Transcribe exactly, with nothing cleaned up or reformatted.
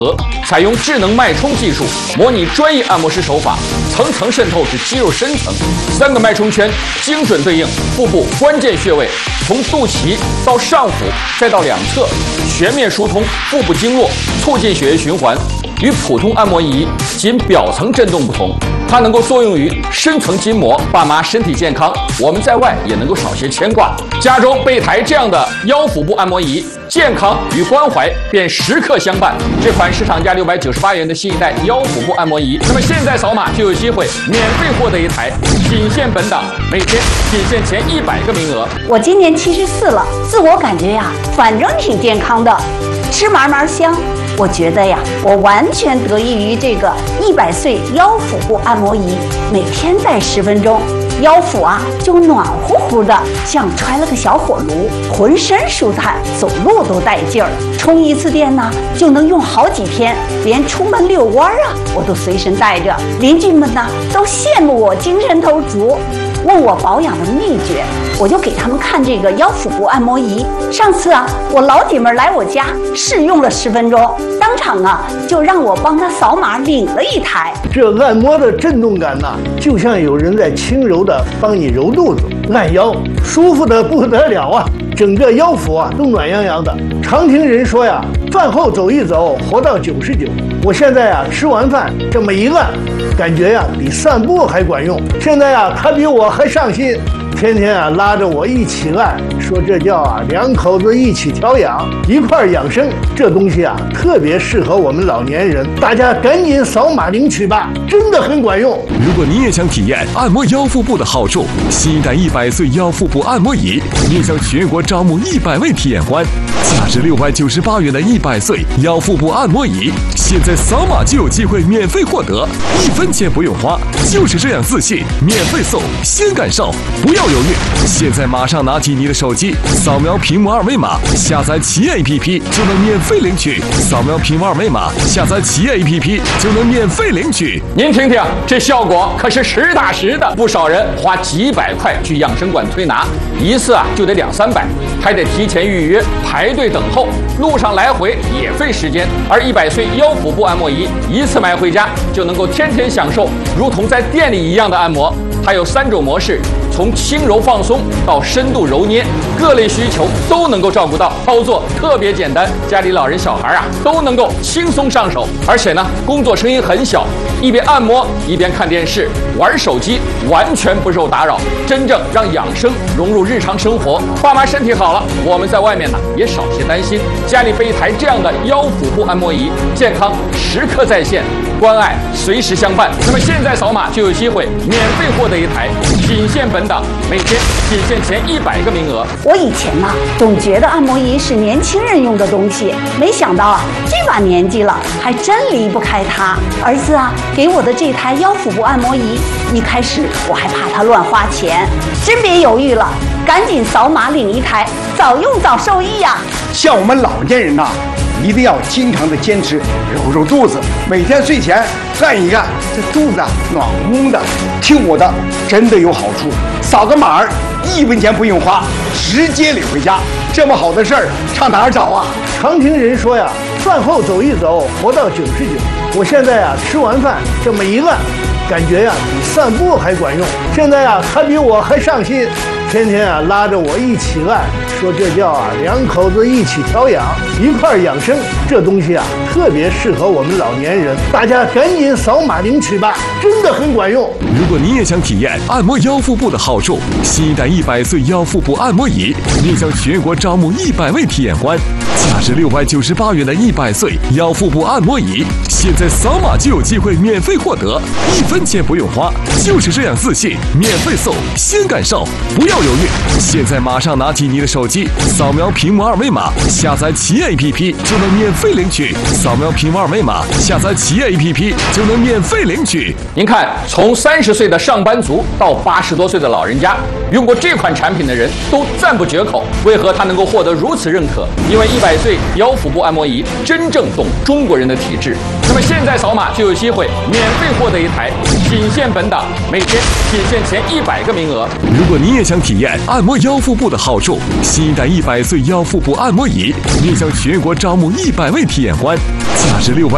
采用智能脉冲技术，模拟专业按摩师手法，层层渗透至肌肉深层。三个脉冲圈精准对应腹部关键穴位，从肚脐到上腹，再到两侧，全面疏通腹部经络，促进血液循环。与普通按摩仪仅表层震动不同，它能够作用于深层筋膜。爸妈身体健康，我们在外也能够少些牵挂。家中备台这样的腰腹部按摩仪，健康与关怀便时刻相伴。这款市场价六百九十八元的新一代腰腹部按摩仪，那么现在扫码就有机会免费获得一台，仅限本档，每天仅限前一百个名额。 我今年七十四了，自我感觉呀，反正挺健康的，吃嘛嘛香。我觉得呀，我完全得益于这个一百岁腰腹部按摩仪，每天戴十分钟，腰腹啊就暖乎乎的，像揣了个小火炉，浑身舒坦，走路都带劲儿。充一次电呢，就能用好几天，连出门遛弯啊，我都随身带着。邻居们呢都羡慕我精神头足，问我保养的秘诀，我就给他们看这个腰腹部按摩仪。上次啊，我老姐们来我家试用了十分钟，当场啊就让我帮她扫码领了一台。 这按摩的震动感呐、啊，就像有人在轻柔的帮你揉肚子、按腰，舒服的不得了啊！整个腰腹啊都暖洋洋的。常听人说呀，饭后走一走，活到九十九。我现在呀吃完饭这么一按，感觉呀比散步还管用。现在呀他比我还上心，天天啊拉着我一起按，说这叫啊两口子一起调养，一块养生。这东西啊特别适合我们老年人，大家赶紧扫码领取吧，真的很管用。 如果你也想体验按摩腰腹部的好处，新一代一百岁腰腹部按摩仪面向全国招募一百位体验官，价值六百九十八元的一百岁腰腹部按摩仪，现在扫码就有机会免费获得，一分钱不用花，就是这样自信，免费送，先感受，不要犹豫，现在马上拿起你的手机，扫描屏幕二维码，下载企业 A P P 就能免费领取。扫描屏幕二维码，下载企业 A P P 就能免费领取。 您听听，这效果可是实打实的。不少人花几百块去养生馆推拿，一次啊就得两三百，还得提前预约排队等候，路上来回也费时间。而一百岁腰腹部按摩仪，一次买回家就能够天天享受，如同在店里一样的按摩。它有三种模式，从轻柔放松到深度揉捏，各类需求都能够照顾到，操作特别简单，家里老人小孩啊都能够轻松上手。而且呢，工作声音很小，一边按摩一边看电视、玩手机，完全不受打扰，真正让养生融入日常生活。爸妈身体好了，我们在外面呢也少些担心。家里备一台这样的腰腹部按摩仪，健康时刻在线，关爱随时相伴。那么现在扫码就有机会免费获得一台，仅限本档，每天仅限前一百个名额。 我以前呐、啊，总觉得按摩仪是年轻人用的东西，没想到啊，这把年纪了，还真离不开它。儿子啊，给我的这台腰腹部按摩仪，一开始我还怕它乱花钱，真别犹豫了，赶紧扫码领一台，早用早受益呀、啊。 像我们老年人呐、啊，一定要经常的坚持揉揉肚子，每天睡前按一按，这肚子啊暖乎乎的。听我的，真的有好处，扫个码儿，一分钱不用花，直接领回家。这么好的事儿，上哪儿找啊？ 常听人说呀，饭后走一走，活到九十九。我现在呀吃完饭这么一按，感觉呀比散步还管用。现在呀他比我还上心，天天啊拉着我一起按，说这叫啊两口子一起调养，一块养生。这东西啊特别适合我们老年人，大家赶紧扫码领取吧，真的很管用。 如果你也想体验按摩腰腹部的好处，新一代一百岁腰腹部按摩仪面向全国招募一百位体验官，价值六百九十八元的一百岁腰腹部按摩仪，现在扫码就有机会免费获得，一分钱不用花，就是这样自信，免费送，先感受，不要犹豫，现在马上拿起你的手机，扫描屏幕二维码，下载企业 A P P 就能免费领取。扫描屏幕二维码，下载企业 A P P 就能免费领取。 您看，从三十岁的上班族到八十多岁的老人家，用过这款产品的人都赞不绝口。为何它能够获得如此认可？因为一百岁腰腹部按摩仪真正懂中国人的体质。那么现在扫码就有机会免费获得一台，仅限本档，每天仅限前一百个名额。 如果你也想体验按摩腰腹部的好处，新一代一百岁腰腹部按摩仪面向全国招募一百位体验官，价值六百。